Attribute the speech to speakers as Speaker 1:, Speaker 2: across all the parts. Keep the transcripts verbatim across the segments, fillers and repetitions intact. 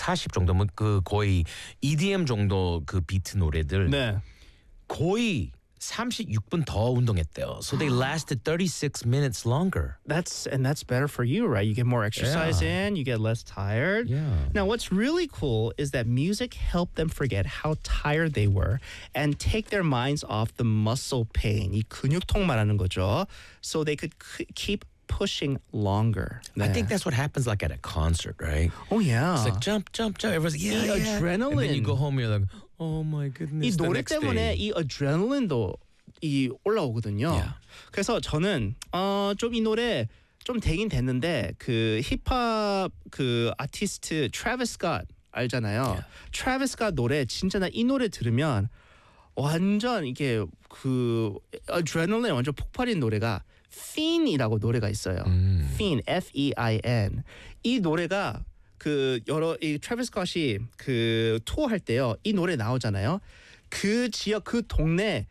Speaker 1: 사십 정도면 그 거의 이디엠 정도 그 비트 노래들
Speaker 2: 네.
Speaker 1: 거의 삼십육 분 더 운동했대요. So they lasted thirty-six minutes longer.
Speaker 2: That's and that's better for you, right? You get more exercise
Speaker 1: Yeah.
Speaker 2: in, you get less tired.
Speaker 1: Yeah.
Speaker 2: Now, what's really cool is that music helped them forget how tired they were and take their minds off the muscle pain. 이 근육통 말하는 거죠. So they could c- keep pushing longer.
Speaker 1: I
Speaker 2: 네.
Speaker 1: think that's what happens like at a concert, right?
Speaker 2: Oh yeah.
Speaker 1: It's like jump, jump, jump. Everyone's like, yeah,
Speaker 2: 이
Speaker 1: yeah. And then you
Speaker 2: adrenaline.
Speaker 1: go home, you're like, oh my goodness.
Speaker 2: 이
Speaker 1: the
Speaker 2: 노래
Speaker 1: next
Speaker 2: 때문에
Speaker 1: day.
Speaker 2: 이 adrenaline도 이 올라오거든요.
Speaker 1: Yeah.
Speaker 2: 그래서 저는 어, 좀 이 노래 좀 되긴 됐는데 그 힙합 그 아티스트 트래비스 스캇 알잖아요.
Speaker 1: Yeah.
Speaker 2: 트래비스 스캇 노래 진짜 나 이 노래 들으면 완전 이게 그 adrenaline 완전 폭발인 노래가 Fiend이라고 노래가 있어요.
Speaker 1: 음.
Speaker 2: Fiend, F E I N. 이 노래가 그 여러 이 트래비스 스캇이 그 투어할 때요. 이 노래 나오잖아요. 그 지역 그 동네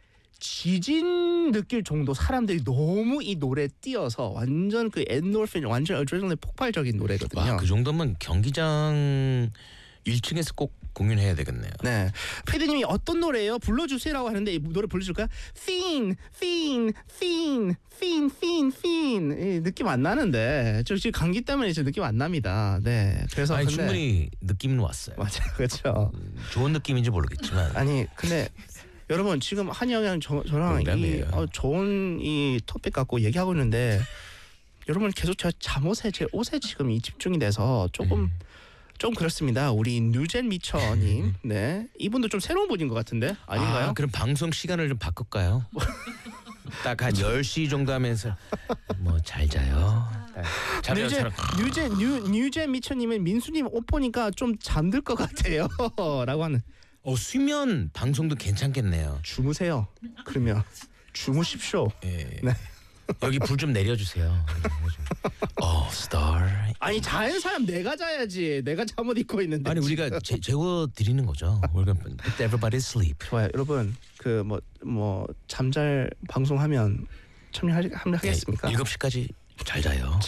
Speaker 2: 지진 느낄 정도 사람들이 너무 이 노래 띄어서 완전 그 엔돌핀 완전 어드레날린 폭발적인 노래거든요.
Speaker 1: 와, 그 정도면 경기장 일 층에서 꼭 공연해야 되겠네요.
Speaker 2: 네, 피디님이 어떤 노래예요? 불러주세요라고 하는데 이 노래 불러줄까요? Fiend, Fiend, Fiend, Fiend, Fiend, Fiend. 이 느낌 안 나는데 저 지금 감기 때문에 지금 느낌 안 납니다. 네, 그래서
Speaker 1: 아니
Speaker 2: 근데
Speaker 1: 충분히 느낌은 왔어요.
Speaker 2: 맞아, 그렇죠.
Speaker 1: 좋은 느낌인지 모르겠지만
Speaker 2: 아니 근데 여러분 지금 한영이랑 저, 저랑 이
Speaker 1: 농담이에요.
Speaker 2: 어, 좋은 이 토픽 갖고 얘기하고 있는데 여러분 계속 저 잠옷에 제 옷에 지금 이 집중이 돼서 조금
Speaker 1: 음.
Speaker 2: 좀 그렇습니다. 우리 뉴젠 미처님, 네 이분도 좀 새로운 분인 것 같은데 아닌가요?
Speaker 1: 아, 그럼 방송 시간을 좀 바꿀까요? 딱 한 열 시 정도 하면서 뭐 잘 자요. 자면
Speaker 2: 뉴젠
Speaker 1: 사람
Speaker 2: 뉴젠 뉴 뉴젠 미처님은 민수님 옷 보니까 좀 잠들 것 같아요.라고 하는.
Speaker 1: 어, 수면 방송도 괜찮겠네요.
Speaker 2: 주무세요. 그러면 주무십시오.
Speaker 1: 예.
Speaker 2: 네.
Speaker 1: 여기 불 좀 내려주세요. 어, 스타.
Speaker 2: 아니 자는 사람 내가 자야지. 내가 잠옷 입고 있는데.
Speaker 1: 아니 우리가 재, 재워 드리는 거죠. We're gonna put everybody sleep.
Speaker 2: 좋아요, 여러분. 그 뭐 뭐 잠잘 방송하면 참여하겠습니까?
Speaker 1: 일곱 시까지 잘 자요.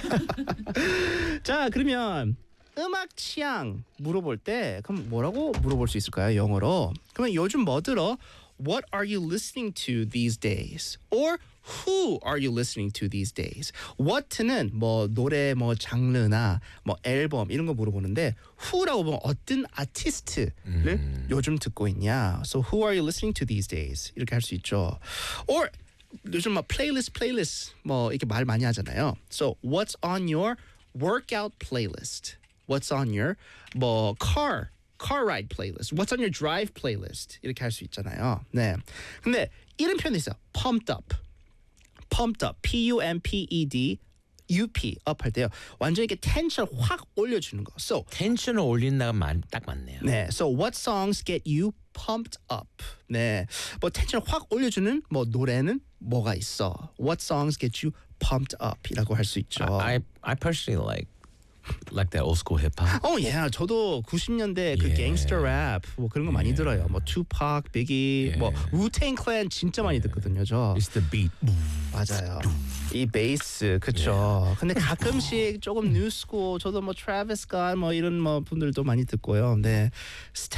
Speaker 2: 자, 그러면 음악 취향 물어볼 때 그럼 뭐라고 물어볼 수 있을까요? 영어로. 그러면 요즘 뭐 들어? What are you listening to these days? Or who are you listening to these days? What는 뭐 노래 뭐 장르나 뭐 앨범 이런 거 물어보는데 who라고 보면 어떤 아티스트를
Speaker 1: 음.
Speaker 2: 요즘 듣고 있냐? So who are you listening to these days? 이렇게 할 수 있죠. Or 요즘 막 플레이리스트 플레이리스트 뭐 이렇게 말 많이 하잖아요. So what's on your workout playlist? What's on your 뭐 car car ride playlist? What's on your drive playlist? 이렇게 할 수 있잖아요. 네. 근데 이런 표현도 있어요. pumped up. pumped up. P U M P E D U P up 할 때요. 완전 이렇게 텐션 확 올려주는 거. So
Speaker 1: 텐션을 올린다가 만- 딱 맞네요.
Speaker 2: 네, so what songs get you pumped up? 네, 뭐 텐션 확 올려주는 뭐 노래는 뭐가 있어? What songs get you pumped up?이라고 할 수 있죠.
Speaker 1: I I personally like like that old school hip hop.
Speaker 2: 어, 예, 저도 구십 년대 그
Speaker 1: Yeah.
Speaker 2: 갱스터 랩 뭐 그런 거 많이
Speaker 1: Yeah.
Speaker 2: 들어요. 뭐 투팍, 비기,
Speaker 1: Yeah.
Speaker 2: 뭐 우탱 클랜 진짜 많이 듣거든요, 저.
Speaker 1: It's the beat.
Speaker 2: 맞아요. 이 베이스 그쵸. 근데 가끔씩 조금 뉴스고 저도 뭐 트래비스 스캇 뭐 이런 뭐 분들도 많이 듣고요. 네. 스타...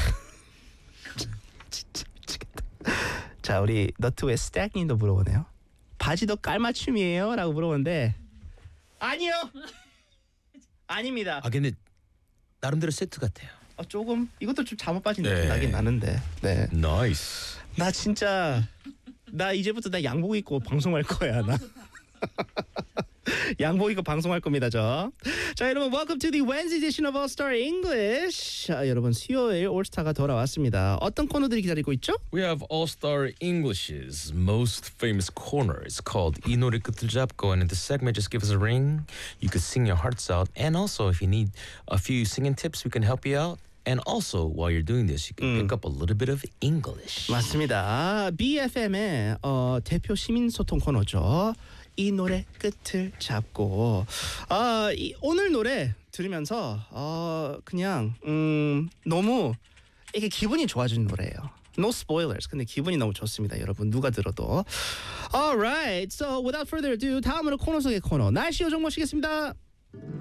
Speaker 2: 진짜 미치겠다. 자, 우리 너트의 스택님도 물어보네요. 바지도 깔맞춤이에요? 라고 물어보는데 아니요. 아닙니다.
Speaker 1: 아 근데 나름대로 세트 같아요.
Speaker 2: 어, 조금 이것도 좀 잠옷 빠진 느낌
Speaker 1: 네.
Speaker 2: 나긴 나는데. 네.
Speaker 1: Nice.
Speaker 2: 나 진짜 나 이제부터 나 양복 입고 방송할 거야 나. 양복 입고 방송할 겁니다 저. 자 여러분 welcome to the Wednesday edition of All Star English. 자, 여러분 수요일 올스타가 돌아왔습니다. 어떤 코너들이 기다리고 있죠?
Speaker 1: We have All-Star English's most famous corner. It's called 이 노래 끝을 잡고, and in this segment, just give us a ring. You could sing your hearts out, and also if you need a few singing tips, we can help you out. And also, while you're doing this, you can pick up a little bit of English.
Speaker 2: 맞습니다. 비에프엠의 어, 대표 시민소통 코너죠. 이 노래 끝을 잡고 아, 이, 오늘 노래 들으면서 어, 그냥 음, 너무 이게 기분이 좋아지는 노래예요. No spoilers. 근데 기분이 너무 좋습니다. 여러분 누가 들어도. Alright. So without further ado 다음으로 코너 속의 코너 날씨 요정 모시겠습니다.